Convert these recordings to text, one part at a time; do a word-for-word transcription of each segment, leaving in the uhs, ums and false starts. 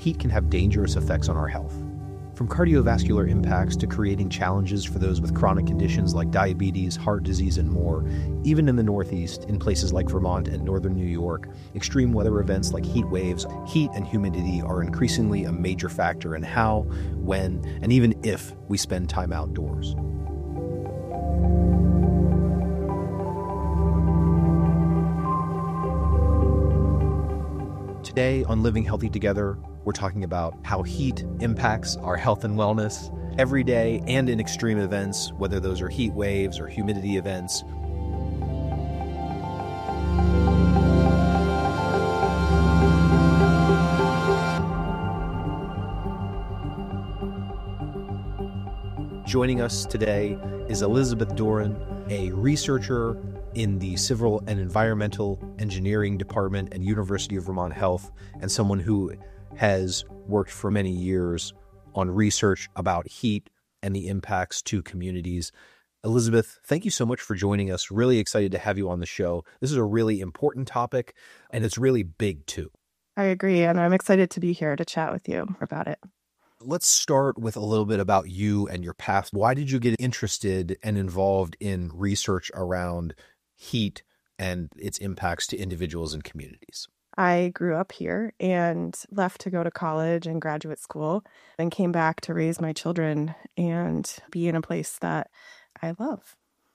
heat can have dangerous effects on our health. From cardiovascular impacts to creating challenges for those with chronic conditions like diabetes, heart disease, and more, even in the Northeast, in places like Vermont and northern New York, extreme weather events like heat waves, heat and humidity are increasingly a major factor in how, when, and even if we spend time outdoors. Today on Living Healthy Together, we're talking about how heat impacts our health and wellness every day and in extreme events, whether those are heat waves or humidity events. Joining us today is Elizabeth Doran, a researcher in the Civil and Environmental Engineering Department at University of Vermont Health, and someone who has worked for many years on research about heat and the impacts to communities. Elizabeth, thank you so much for joining us. Really excited to have you on the show. This is a really important topic, and it's really big too. I agree, and I'm excited to be here to chat with you about it. Let's start with a little bit about you and your path. Why did you get interested and involved in research around heat and its impacts to individuals and communities? I grew up here and left to go to college and graduate school and came back to raise my children and be in a place that I love.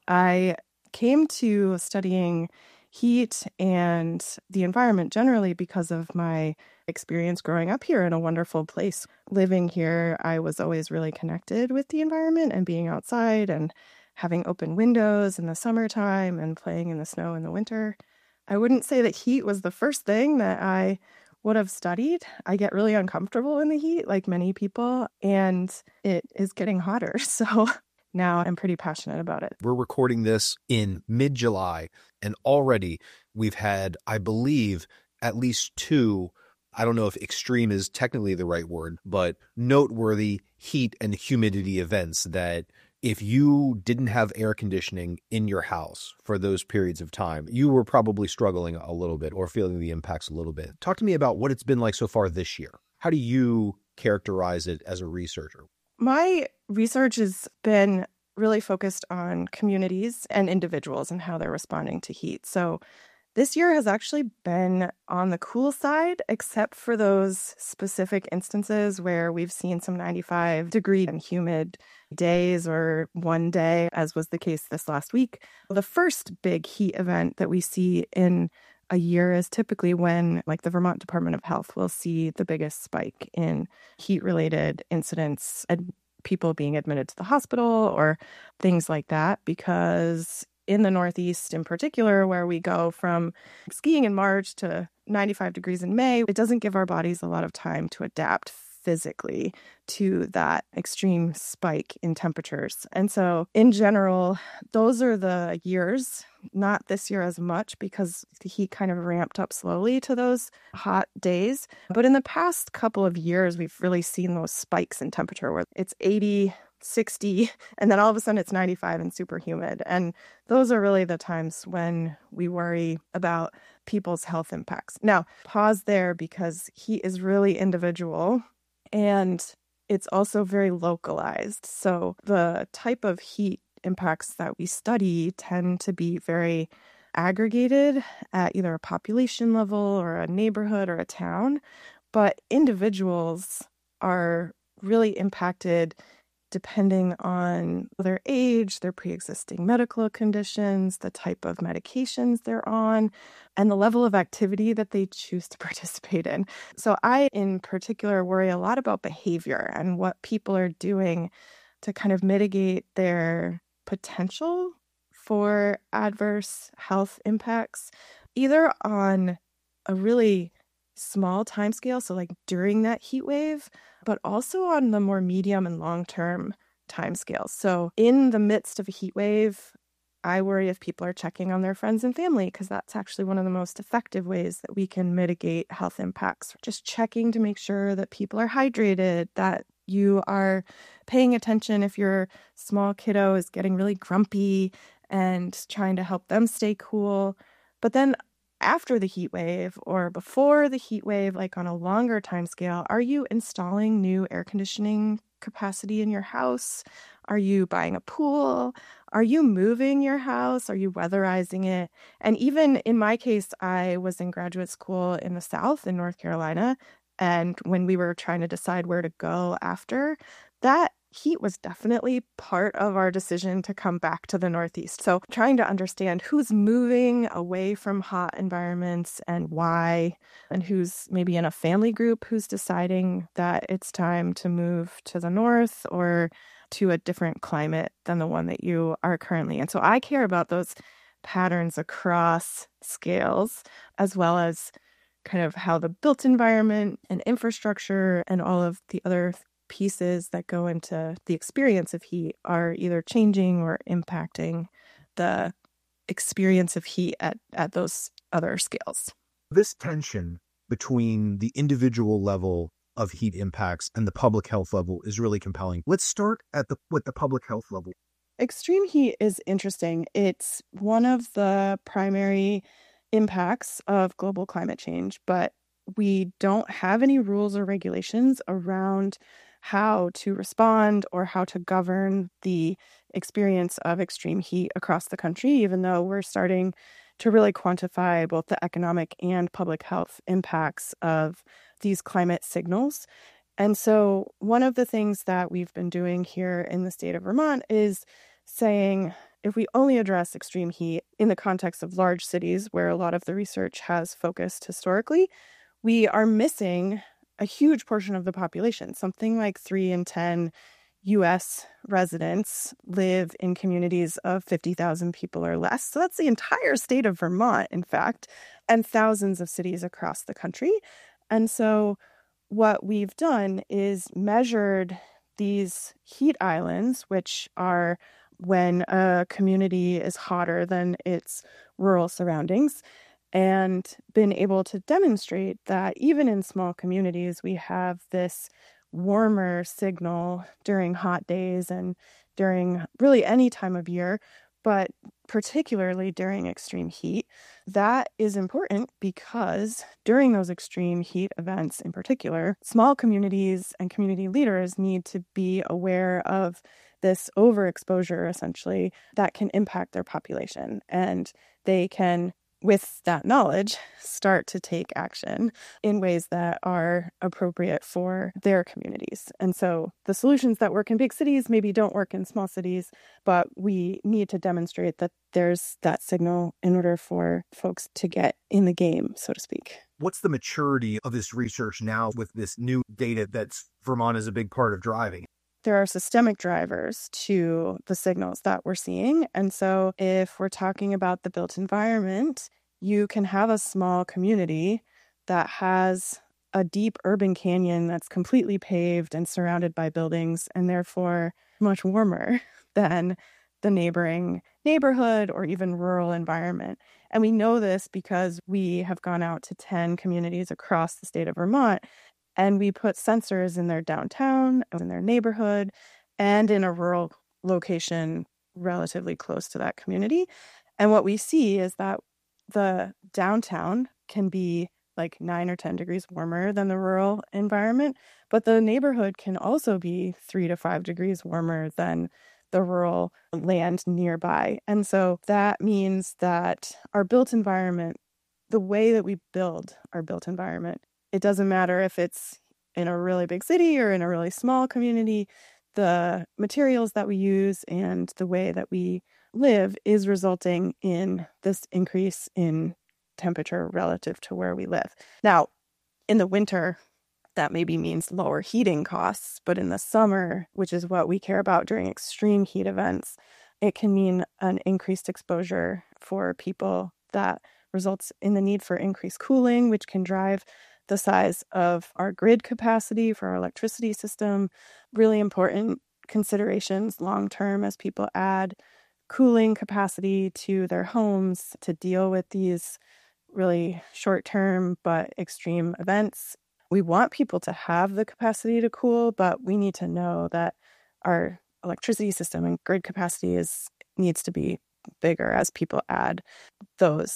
I came to studying heat and the environment generally because of my experience growing up here in a wonderful place. Living here, I was always really connected with the environment and being outside and having open windows in the summertime and playing in the snow in the winter. I wouldn't say that heat was the first thing that I would have studied. I get really uncomfortable in the heat, like many people, and it is getting hotter. So now I'm pretty passionate about it. We're recording this in mid-July, and already we've had, I believe, at least two, I don't know if extreme is technically the right word, but noteworthy heat and humidity events that if you didn't have air conditioning in your house for those periods of time, you were probably struggling a little bit or feeling the impacts a little bit. Talk to me about what it's been like so far this year. How do you characterize it as a researcher? My research has been really focused on communities and individuals and how they're responding to heat. So this year has actually been on the cool side, except for those specific instances where we've seen some ninety-five degree and humid days or one day, as was the case this last week. The first big heat event that we see in a year is typically when, like, the Vermont Department of Health will see the biggest spike in heat-related incidents and people being admitted to the hospital or things like that, because in the Northeast in particular, where we go from skiing in March to ninety-five degrees in May, it doesn't give our bodies a lot of time to adapt physically to that extreme spike in temperatures. And so in general, those are the years, not this year as much because the heat kind of ramped up slowly to those hot days. But in the past couple of years, we've really seen those spikes in temperature where it's eighty, sixty, and then all of a sudden it's ninety-five and super humid. And those are really the times when we worry about people's health impacts. Now, pause there because heat is really individual and it's also very localized. So the type of heat impacts that we study tend to be very aggregated at either a population level or a neighborhood or a town, but individuals are really impacted depending on their age, their pre-existing medical conditions, the type of medications they're on, and the level of activity that they choose to participate in. So I, in particular, worry a lot about behavior and what people are doing to kind of mitigate their potential for adverse health impacts, either on a really small time scale, so like during that heat wave, but also on the more medium and long-term time scales. So in the midst of a heat wave, I worry if people are checking on their friends and family, because that's actually one of the most effective ways that we can mitigate health impacts. Just checking to make sure that people are hydrated, that you are paying attention if your small kiddo is getting really grumpy and trying to help them stay cool. But then after the heat wave or before the heat wave, like on a longer time scale, are you installing new air conditioning capacity in your house? Are you buying a pool? Are you moving your house? Are you weatherizing it? And even in my case, I was in graduate school in the South in North Carolina. And when we were trying to decide where to go after, that heat was definitely part of our decision to come back to the Northeast. So trying to understand who's moving away from hot environments and why, and who's maybe in a family group who's deciding that it's time to move to the north or to a different climate than the one that you are currently in. So I care about those patterns across scales, as well as kind of how the built environment and infrastructure and all of the other pieces that go into the experience of heat are either changing or impacting the experience of heat at, at those other scales. This tension between the individual level of heat impacts and the public health level is really compelling. Let's start at the with the public health level. Extreme heat is interesting. It's one of the primary impacts of global climate change, but we don't have any rules or regulations around how to respond or how to govern the experience of extreme heat across the country, even though we're starting to really quantify both the economic and public health impacts of these climate signals. And so one of the things that we've been doing here in the state of Vermont is saying, if we only address extreme heat in the context of large cities where a lot of the research has focused historically, we are missing a huge portion of the population. Something like three in ten U S residents live in communities of fifty thousand people or less. So that's the entire state of Vermont, in fact, and thousands of cities across the country. And so what we've done is measured these heat islands, which are when a community is hotter than its rural surroundings, and been able to demonstrate that even in small communities, we have this warmer signal during hot days and during really any time of year, but particularly during extreme heat. That is important because during those extreme heat events in particular, small communities and community leaders need to be aware of this overexposure, essentially, that can impact their population. And they can, with that knowledge, start to take action in ways that are appropriate for their communities. And so the solutions that work in big cities maybe don't work in small cities, but we need to demonstrate that there's that signal in order for folks to get in the game, so to speak. What's the maturity of this research now with this new data that's Vermont is a big part of driving? There are systemic drivers to the signals that we're seeing. And so if we're talking about the built environment, you can have a small community that has a deep urban canyon that's completely paved and surrounded by buildings and therefore much warmer than the neighboring neighborhood or even rural environment. And we know this because we have gone out to ten communities across the state of Vermont, and we put sensors in their downtown, in their neighborhood, and in a rural location relatively close to that community. And what we see is that the downtown can be like nine or ten degrees warmer than the rural environment, but the neighborhood can also be three to five degrees warmer than the rural land nearby. And so that means that our built environment, the way that we build our built environment, it doesn't matter if it's in a really big city or in a really small community, the materials that we use and the way that we live is resulting in this increase in temperature relative to where we live. Now, in the winter, that maybe means lower heating costs, but in the summer, which is what we care about during extreme heat events, it can mean an increased exposure for people that results in the need for increased cooling, which can drive the size of our grid capacity for our electricity system. Really important considerations long-term as people add cooling capacity to their homes to deal with these really short-term but extreme events. We want people to have the capacity to cool, but we need to know that our electricity system and grid capacity is needs to be bigger as people add those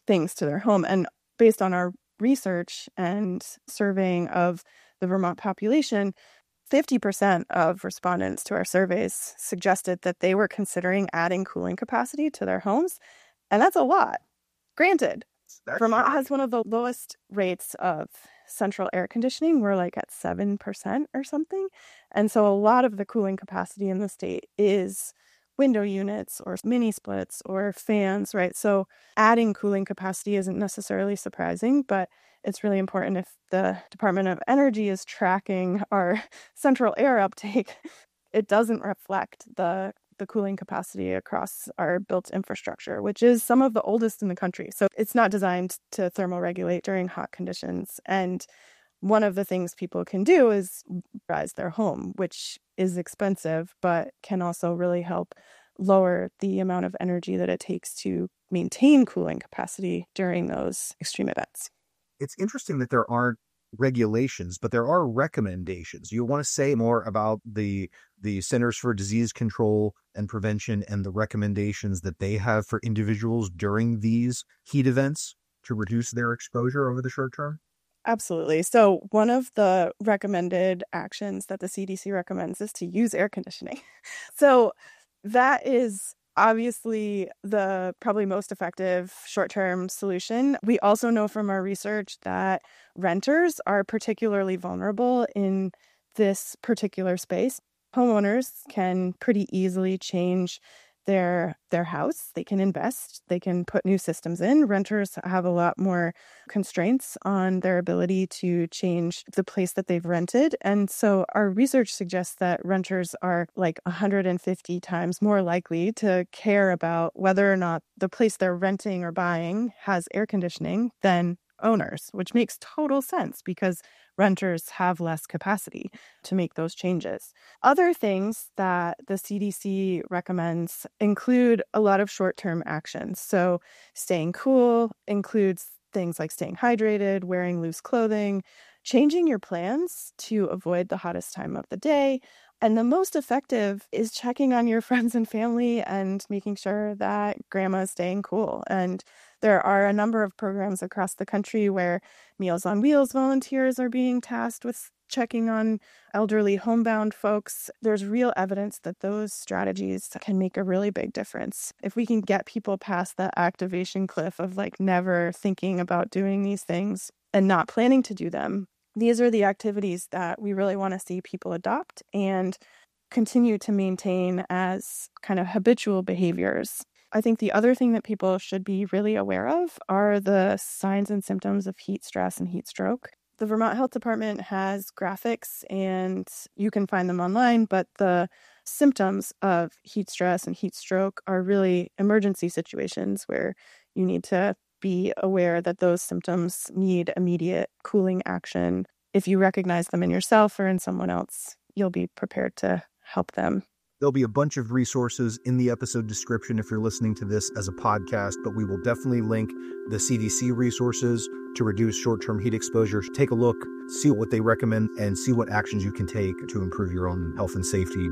things to their home. And based on our research and surveying of the Vermont population, fifty percent of respondents to our surveys suggested that they were considering adding cooling capacity to their homes. And that's a lot. Granted, That's Vermont shocking. has one of the lowest rates of central air conditioning. We're like at seven percent or something. And so a lot of the cooling capacity in the state is window units or mini splits or fans, right? So adding cooling capacity isn't necessarily surprising, but it's really important if the Department of Energy is tracking our central air uptake, it doesn't reflect the the cooling capacity across our built infrastructure, which is some of the oldest in the country. So it's not designed to thermoregulate during hot conditions. And one of the things people can do is rise their home, which is expensive, but can also really help lower the amount of energy that it takes to maintain cooling capacity during those extreme events. It's interesting that there aren't regulations, but there are recommendations. You want to say more about the the Centers for Disease Control and Prevention and the recommendations that they have for individuals during these heat events to reduce their exposure over the short term? Absolutely. So one of the recommended actions that the C D C recommends is to use air conditioning. So that is obviously the probably most effective short-term solution. We also know from our research that renters are particularly vulnerable in this particular space. Homeowners can pretty easily change their their house. They can invest, they can put new systems in. Renters have a lot more constraints on their ability to change the place that they've rented. And so our research suggests that renters are like one hundred fifty times more likely to care about whether or not the place they're renting or buying has air conditioning than owners, which makes total sense because renters have less capacity to make those changes. Other things that the C D C recommends include a lot of short-term actions. So staying cool includes things like staying hydrated, wearing loose clothing, changing your plans to avoid the hottest time of the day. And the most effective is checking on your friends and family and making sure that grandma is staying cool. And there are a number of programs across the country where Meals on Wheels volunteers are being tasked with checking on elderly homebound folks. There's real evidence that those strategies can make a really big difference. If we can get people past the activation cliff of like never thinking about doing these things and not planning to do them, these are the activities that we really want to see people adopt and continue to maintain as kind of habitual behaviors. I think the other thing that people should be really aware of are the signs and symptoms of heat stress and heat stroke. The Vermont Health Department has graphics and you can find them online, but the symptoms of heat stress and heat stroke are really emergency situations where you need to be aware that those symptoms need immediate cooling action. If you recognize them in yourself or in someone else, you'll be prepared to help them. There'll be a bunch of resources in the episode description if you're listening to this as a podcast, but we will definitely link the C D C resources to reduce short-term heat exposure. Take a look, see what they recommend, and see what actions you can take to improve your own health and safety.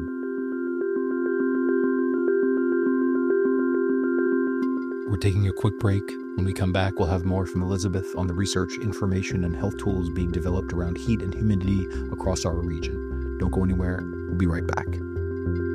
We're taking a quick break. When we come back, we'll have more from Elizabeth on the research, information, and health tools being developed around heat and humidity across our region. Don't go anywhere. We'll be right back.